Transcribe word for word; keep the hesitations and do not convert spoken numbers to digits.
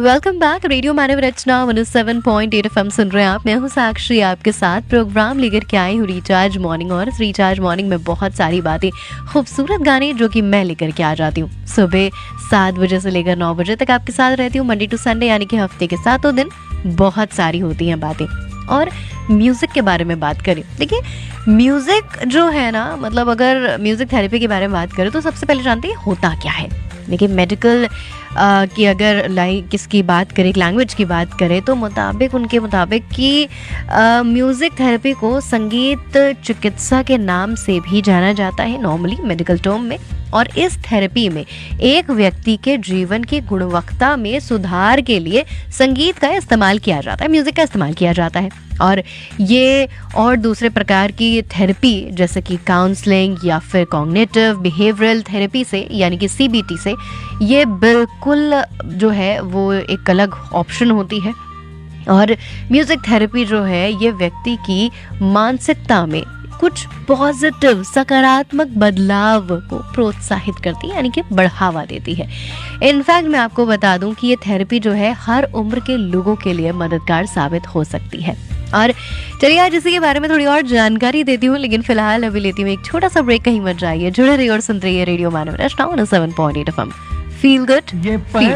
Welcome back. Radio मानव रचना one O seven point eight FM सुन रहे हैं आप। मैं हूँ साक्षी, आपके साथ प्रोग्राम लेकर के आई हूँ रिचार्ज मॉर्निंग। और इस रिचार्ज मॉर्निंग में बहुत सारी बातें, खूबसूरत गाने जो कि मैं लेकर के आ जाती हूँ सुबह सात बजे से लेकर नौ बजे तक आपके साथ रहती हूँ, मंडे टू संडे, यानी कि हफ्ते के सातों दिन। बहुत सारी होती हैं बातें। और म्यूज़िक के बारे में बात करें, देखिए म्यूज़िक जो है ना, मतलब अगर म्यूज़िक थेरेपी के बारे में बात करें तो सबसे पहले जानते हैं होता क्या है। देखिए मेडिकल की अगर लाइक किसकी बात करें, लैंग्वेज की बात करें तो मुताबिक उनके मुताबिक कि म्यूज़िक थेरेपी को संगीत चिकित्सा के नाम से भी जाना जाता है नॉर्मली मेडिकल टर्म में। और इस थेरेपी में एक व्यक्ति के जीवन की गुणवत्ता में सुधार के लिए संगीत का इस्तेमाल किया जाता है, म्यूज़िक का इस्तेमाल किया जाता है। और ये और दूसरे प्रकार की थेरेपी जैसे कि काउंसलिंग या फिर कॉग्निटिव बिहेवियरल थेरेपी से, यानी कि सीबीटी से, ये बिल्कुल जो है वो एक अलग ऑप्शन होती है। और म्यूज़िक थेरेपी जो है ये व्यक्ति की मानसिकता में कुछ पॉजिटिव सकारात्मक बदलाव को प्रोत्साहित करती है, यानी कि बढ़ावा देती है। इनफैक्ट मैं आपको बता दूं कि ये थेरेपी जो है हर उम्र के लोगों के लिए मददगार साबित हो सकती है। और चलिए आज इसी के बारे में थोड़ी और जानकारी देती हूँ, लेकिन फिलहाल अभी लेती हूँ एक छोटा सा ब्रेक। कहीं मत जाइए, जुड़े रहिए और सुनते रहिए रेडियो मानव रचना one O seven point eight FM. Feel good,